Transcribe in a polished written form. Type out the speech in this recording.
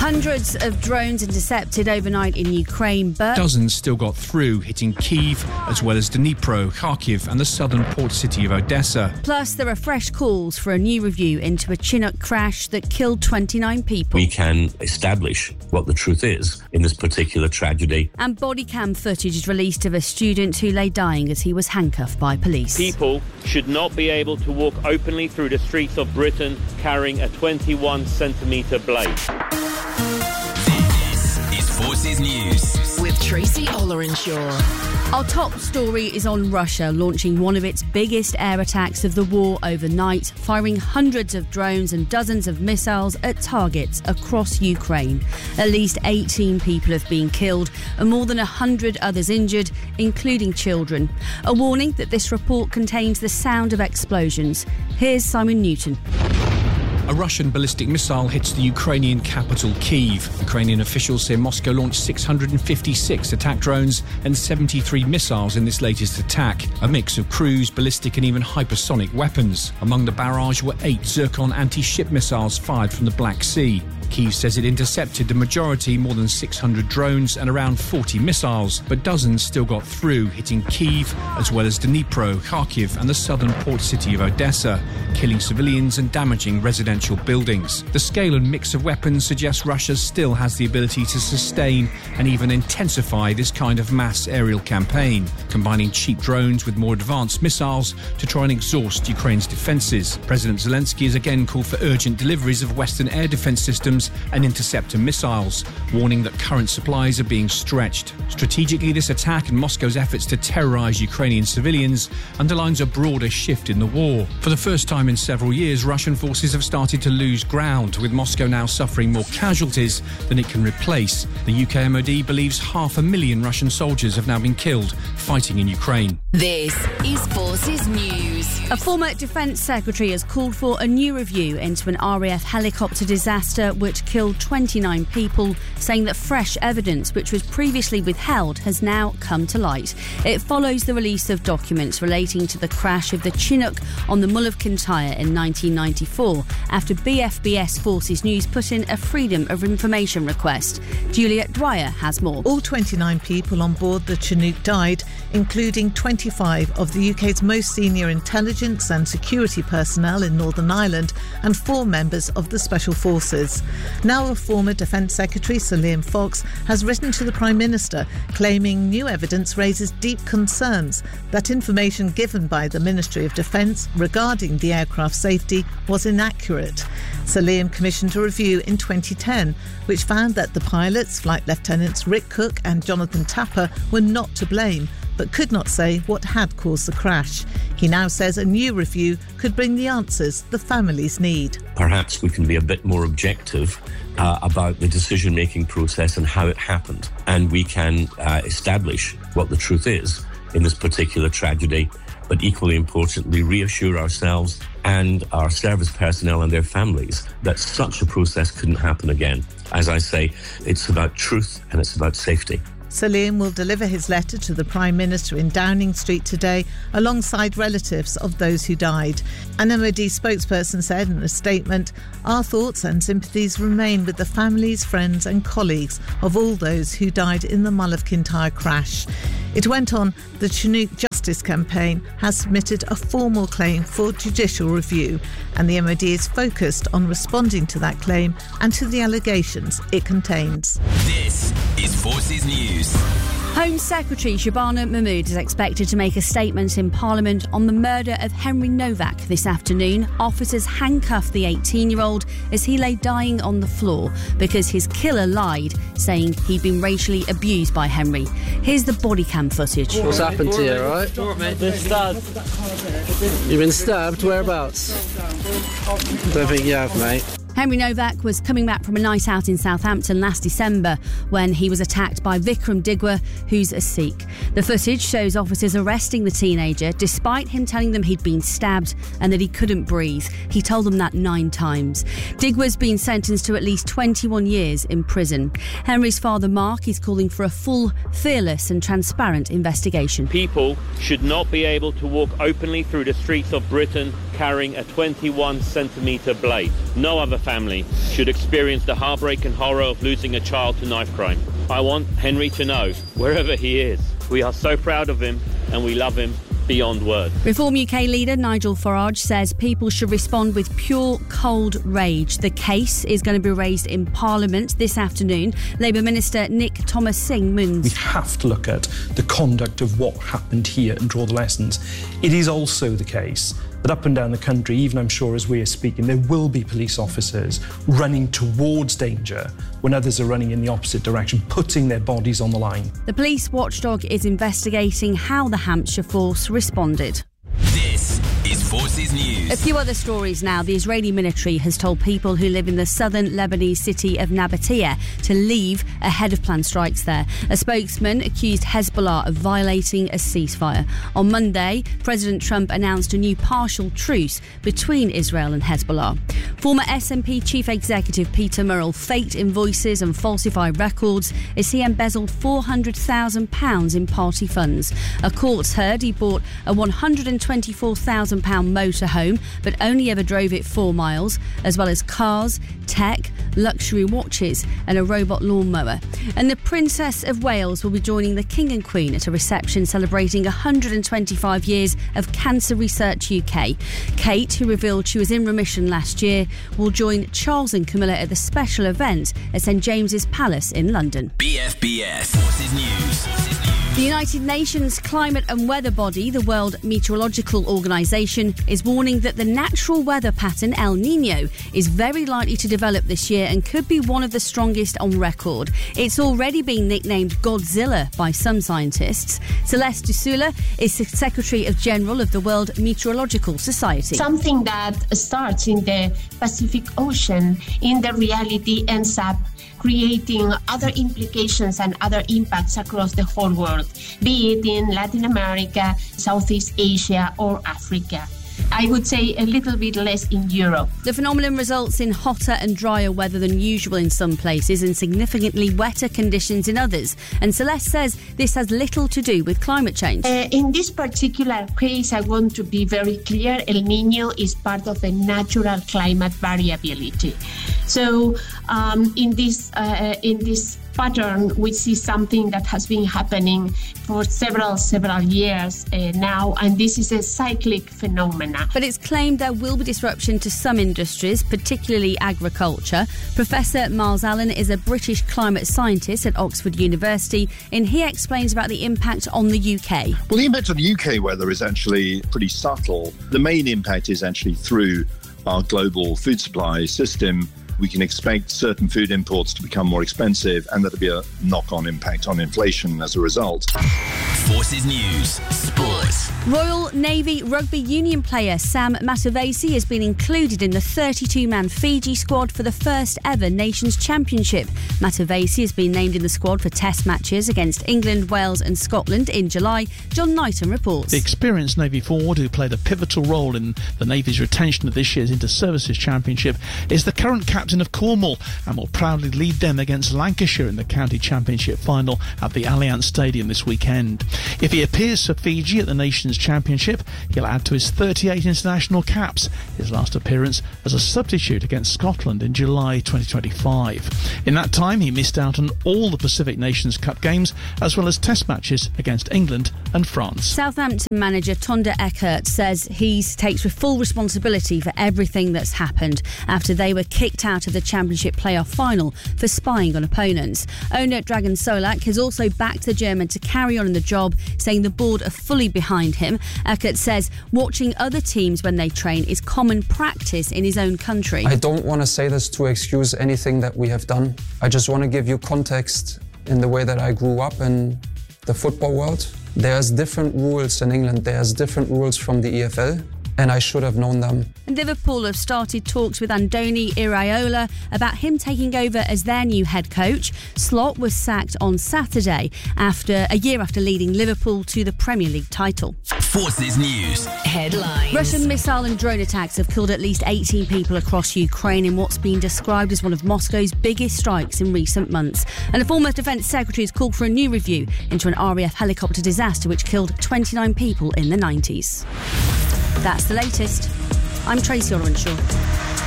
Hundreds of drones intercepted overnight in Ukraine, but dozens still got through, hitting Kyiv, as well as Dnipro, Kharkiv and the southern port city of Odessa. Plus, there are fresh calls for a new review into a Chinook crash that killed 29 people. We can establish what the truth is in this particular tragedy. And body cam footage is released of a student who lay dying as he was handcuffed by police. People should not be able to walk openly through the streets of Britain carrying a 21-centimetre blade. This is Forces News with Tracy Ollerenshaw. Our top story is on Russia launching one of its biggest air attacks of the war overnight, firing hundreds of drones and dozens of missiles at targets across Ukraine. At least 18 people have been killed and more than 100 others injured, including children. A warning that this report contains the sound of explosions. Here's Simon Newton. A Russian ballistic missile hits the Ukrainian capital, Kyiv. Ukrainian officials say Moscow launched 656 attack drones and 73 missiles in this latest attack, a mix of cruise, ballistic and even hypersonic weapons. Among the barrage were 8 Zircon anti-ship missiles fired from the Black Sea. Kyiv says it intercepted the majority, more than 600 drones and around 40 missiles, but dozens still got through, hitting Kyiv as well as Dnipro, Kharkiv and the southern port city of Odessa, killing civilians and damaging residential buildings. The scale and mix of weapons suggests Russia still has the ability to sustain and even intensify this kind of mass aerial campaign, combining cheap drones with more advanced missiles to try and exhaust Ukraine's defences. President Zelensky has again called for urgent deliveries of Western air defence systems and interceptor missiles, warning that current supplies are being stretched. Strategically, this attack and Moscow's efforts to terrorise Ukrainian civilians underlines a broader shift in the war. For the first time in several years, Russian forces have started to lose ground, with Moscow now suffering more casualties than it can replace. The UK MOD believes 500,000 Russian soldiers have now been killed fighting in Ukraine. This is Forces News. A former Defence Secretary has called for a new review into an RAF helicopter disaster which killed 29 people, saying that fresh evidence which was previously withheld has now come to light. It follows the release of documents relating to the crash of the Chinook on the Mull of Kintyre in 1994 after BFBS Forces News put in a Freedom of Information request. Juliet Dwyer has more. All 29 people on board the Chinook died, including 25 of the UK's most senior intelligence and security personnel in Northern Ireland and 4 members of the Special Forces. Now a former Defence Secretary, Sir Liam Fox, has written to the Prime Minister claiming new evidence raises deep concerns that information given by the Ministry of Defence regarding the aircraft safety was inaccurate. Sir Liam commissioned a review in 2010 which found that the pilots, Flight Lieutenants Rick Cook and Jonathan Tapper, were not to blame, but could not say what had caused the crash. He now says a new review could bring the answers the families need. Perhaps we can be a bit more objective about the decision-making process and how it happened, and we can establish what the truth is in this particular tragedy, but equally importantly reassure ourselves and our service personnel and their families that such a process couldn't happen again. As I say, it's about truth and it's about safety. Sir Liam will deliver his letter to the Prime Minister in Downing Street today alongside relatives of those who died. An MOD spokesperson said in a statement, "Our thoughts and sympathies remain with the families, friends and colleagues of all those who died in the Mull of Kintyre crash." It went on, the Chinook Justice Campaign has submitted a formal claim for judicial review, and the MOD is focused on responding to that claim and to the allegations it contains. This is Forces News. Home Secretary Shabana Mahmood is expected to make a statement in Parliament on the murder of Henry Novak this afternoon. Officers handcuffed the 18-year-old as he lay dying on the floor because his killer lied, saying he'd been racially abused by Henry. Here's the body cam footage. What's happened to you, right? I've been stabbed. You've been stabbed? Whereabouts? Don't think you have, mate. Henry Novak was coming back from a night out in Southampton last December when he was attacked by Vikram Digwa, who's a Sikh. The footage shows officers arresting the teenager despite him telling them he'd been stabbed and that he couldn't breathe. He told them that 9 times. Digwa's been sentenced to at least 21 years in prison. Henry's father, Mark, is calling for a full, fearless and transparent investigation. People should not be able to walk openly through the streets of Britain carrying a 21-centimetre blade. No other family should experience the heartbreak and horror of losing a child to knife crime. I want Henry to know, wherever he is, we are so proud of him and we love him beyond words. Reform UK leader Nigel Farage says people should respond with pure, cold rage. The case is going to be raised in Parliament this afternoon. Labour Minister Nick Thomas-Singh moons. We have to look at the conduct of what happened here and draw the lessons. It is also the case that up and down the country, even I'm sure as we are speaking, there will be police officers running towards danger when others are running in the opposite direction, putting their bodies on the line. The police watchdog is investigating how the Hampshire force responded. This is Forces News. A few other stories now. The Israeli military has told people who live in the southern Lebanese city of Nabatea to leave ahead of planned strikes there. A spokesman accused Hezbollah of violating a ceasefire. On Monday, President Trump announced a new partial truce between Israel and Hezbollah. Former SNP Chief Executive Peter Murrell faked invoices and falsified records as he embezzled £400,000 in party funds. A court's heard he bought a £124,000 motorhome but only ever drove it 4 miles, as well as cars, tech, luxury watches and a robot lawnmower. And the Princess of Wales will be joining the King and Queen at a reception celebrating 125 years of Cancer Research UK. Kate, who revealed she was in remission last year, will join Charles and Camilla at the special event at St James's Palace in London. BFBS Forces News. The United Nations Climate and Weather Body, the World Meteorological Organisation, is warning that the natural weather pattern El Niño is very likely to develop this year and could be one of the strongest on record. It's already been nicknamed Godzilla by some scientists. Celeste Dusula is Secretary of General of the World Meteorological Society. Something that starts in the Pacific Ocean, in the reality ends up creating other implications and other impacts across the whole world, be it in Latin America, Southeast Asia or Africa. I would say a little bit less in Europe. The phenomenon results in hotter and drier weather than usual in some places and significantly wetter conditions in others. And Celeste says this has little to do with climate change. In this particular case, I want to be very clear. El Niño is part of the natural climate variability. So in this pattern, we see something that has been happening for several years now, and this is a cyclic phenomena. But it's claimed there will be disruption to some industries, particularly agriculture. Professor Miles Allen is a British climate scientist at Oxford University, and he explains about the impact on the UK. Well, the impact on UK weather is actually pretty subtle. The main impact is actually through our global food supply system. We can expect certain food imports to become more expensive, and there'll be a knock-on impact on inflation as a result. Forces News Sports. Royal Navy rugby union player Sam Matavesi has been included in the 32-man Fiji squad for the first ever Nations Championship. Matavesi has been named in the squad for test matches against England, Wales and Scotland in July. John Knighton reports. The experienced Navy forward, who played a pivotal role in the Navy's retention of this year's Inter-Services Championship, is the current captain of Cornwall and will proudly lead them against Lancashire in the County Championship final at the Allianz Stadium this weekend. If he appears for Fiji at the Nations Championship, he'll add to his 38 international caps, his last appearance as a substitute against Scotland in July 2025. In that time, he missed out on all the Pacific Nations Cup games, as well as test matches against England and France. Southampton manager Tonda Eckert says he takes full responsibility for everything that's happened after they were kicked out of the Championship playoff final for spying on opponents. Owner Dragan Solak has also backed the German to carry on in the job, saying the board are fully behind him. Eckert says watching other teams when they train is common practice in his own country. I don't want to say this to excuse anything that we have done. I just want to give you context in the way that I grew up in the football world. There's different rules in England. There's different rules from the EFL. And I should have known them. And Liverpool have started talks with Andoni Iraola about him taking over as their new head coach. Slot was sacked on Saturday a year after leading Liverpool to the Premier League title. Forces News headlines. Russian missile and drone attacks have killed at least 18 people across Ukraine in what's been described as one of Moscow's biggest strikes in recent months. And the former Defence Secretary has called for a new review into an RAF helicopter disaster which killed 29 people in the 90s. That's the latest. I'm Tracy Olorenshaw.